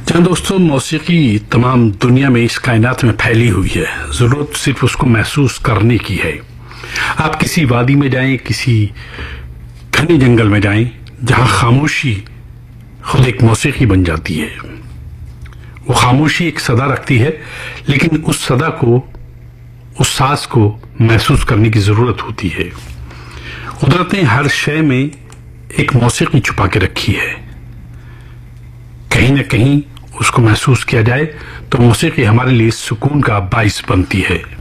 जहाँ दोस्तों मौसीकी तमाम दुनिया में इस कायनात में फैली हुई है, जरूरत सिर्फ उसको महसूस करने की है। आप किसी वादी में जाएं, किसी घने जंगल में जाएं, जहां खामोशी खुद एक मौसीकी बन जाती है। वो खामोशी एक सदा रखती है, लेकिन उस सदा को, उस सांस को महसूस करने की जरूरत होती है। कुदरत ने हर शय में एक मौसीकी छुपा के रखी है। कहीं न कहीं उसको महसूस किया जाए तो मौसीकी हमारे लिए सुकून का बाइस बनती है।